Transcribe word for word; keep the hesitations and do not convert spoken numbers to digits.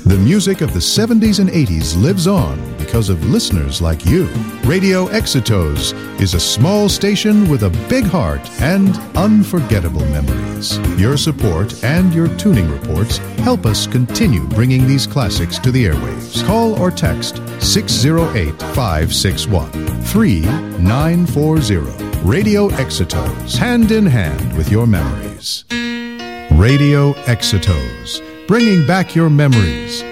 The music of the seventies and eighties lives on because of listeners like you. Radio Exitos is a small station with a big heart and unforgettable memories. Your support and your tuning reports help us continue bringing these classics to the airwaves. Call or text six oh eight, five six one, three nine four zero. Radio Exitos, hand in hand with your memories. Radio Exitos, bringing back your memories